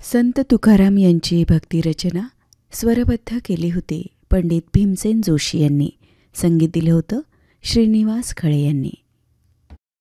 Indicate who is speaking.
Speaker 1: संत तुकाराम यांची भक्तिरचना स्वरबद्ध केली होती पंडित भीमसेन जोशी यांनी. संगीत दिलं होतं श्रीनिवास खळे यांनी.